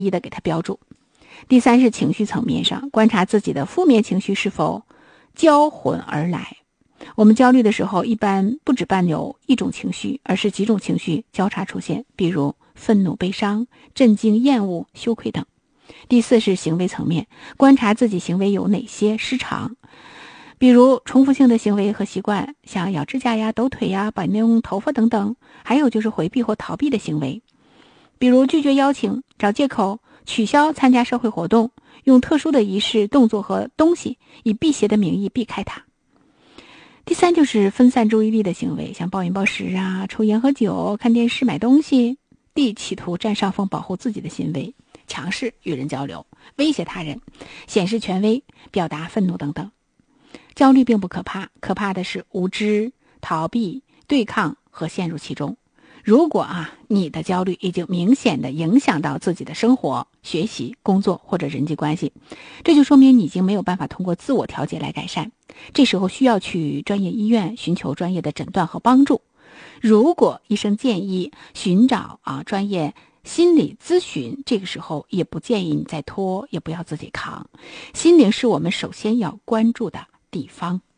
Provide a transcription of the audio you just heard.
一的给它标注。第三是情绪层面上，观察自己的负面情绪是否交混而来。我们焦虑的时候，一般不只伴有一种情绪，而是几种情绪交叉出现，比如愤怒、悲伤、震惊、厌恶、羞愧等。第四是行为层面，观察自己行为有哪些失常，比如重复性的行为和习惯，像咬指甲呀、抖腿呀、摆弄头发等等。还有就是回避或逃避的行为，比如拒绝邀请、找借口、取消参加社会活动，用特殊的仪式、动作和东西以辟邪的名义避开它。第三就是分散注意力的行为，像暴饮暴食啊、抽烟喝酒、看电视、买东西。D企图占上风保护自己的行为，强势与人交流，威胁他人，显示权威，表达愤怒等等。焦虑并不可怕，可怕的是无知、逃避、对抗和陷入其中。如果你的焦虑已经明显的影响到自己的生活、学习、工作或者人际关系，这就说明你已经没有办法通过自我调节来改善，这时候需要去专业医院寻求专业的诊断和帮助。如果医生建议寻找专业心理咨询，这个时候也不建议你再拖，也不要自己扛。心灵是我们首先要关注的地方。